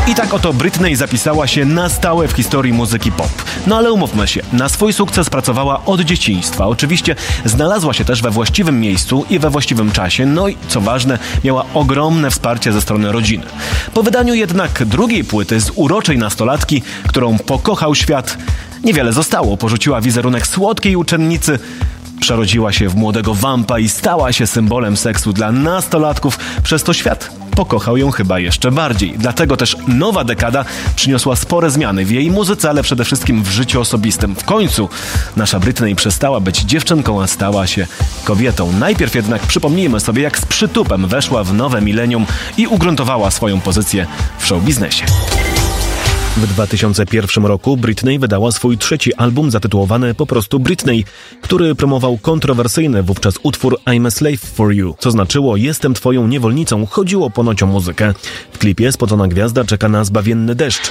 I tak oto Britney zapisała się na stałe w historii muzyki pop. No ale umówmy się, na swój sukces pracowała od dzieciństwa. Oczywiście znalazła się też we właściwym miejscu i we właściwym czasie, no i co ważne, miała ogromne wsparcie ze strony rodziny. Po wydaniu jednak drugiej płyty z uroczej nastolatki, którą pokochał świat, niewiele zostało. Porzuciła wizerunek słodkiej uczennicy, przerodziła się w młodego wampa i stała się symbolem seksu dla nastolatków, przez to świat pokochał ją chyba jeszcze bardziej. Dlatego też nowa dekada przyniosła spore zmiany w jej muzyce, ale przede wszystkim w życiu osobistym. W końcu nasza Britney przestała być dziewczynką, a stała się kobietą. Najpierw jednak przypomnijmy sobie, jak z przytupem weszła w nowe milenium i ugruntowała swoją pozycję w showbiznesie. W 2001 roku Britney wydała swój trzeci album zatytułowany po prostu Britney, który promował kontrowersyjny wówczas utwór I'm a Slave for You, co znaczyło jestem twoją niewolnicą. Chodziło ponoć o muzykę. W klipie spocona gwiazda czeka na zbawienny deszcz.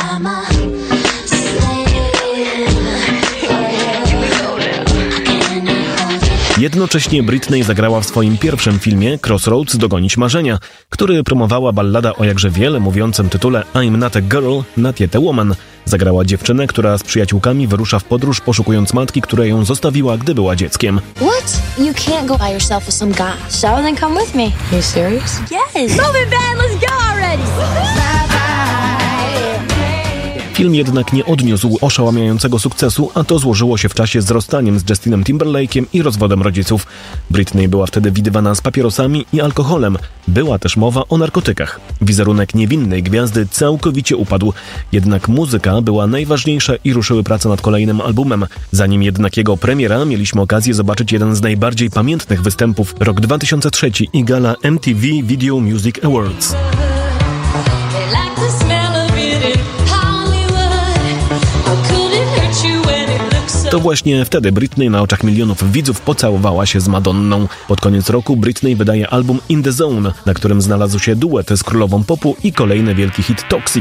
Jednocześnie Britney zagrała w swoim pierwszym filmie Crossroads Dogonić marzenia, który promowała ballada o jakże wiele mówiącym tytule I'm not a girl, not yet a woman. Zagrała dziewczynę, która z przyjaciółkami wyrusza w podróż, poszukując matki, która ją zostawiła, gdy była dzieckiem. What? You can't go by yourself with some guy. So then come with me. Are you serious? Yes. Move it, man. Let's go already. Film jednak nie odniósł oszałamiającego sukcesu, a to złożyło się w czasie z rozstaniem z Justinem Timberlake'iem i rozwodem rodziców. Britney była wtedy widywana z papierosami i alkoholem. Była też mowa o narkotykach. Wizerunek niewinnej gwiazdy całkowicie upadł. Jednak muzyka była najważniejsza i ruszyły prace nad kolejnym albumem. Zanim jednak jego premiera, mieliśmy okazję zobaczyć jeden z najbardziej pamiętnych występów, rok 2003 i gala MTV Video Music Awards. To właśnie wtedy Britney na oczach milionów widzów pocałowała się z Madonną. Pod koniec roku Britney wydaje album In The Zone, na którym znalazł się duet z królową popu i kolejny wielki hit Toxic.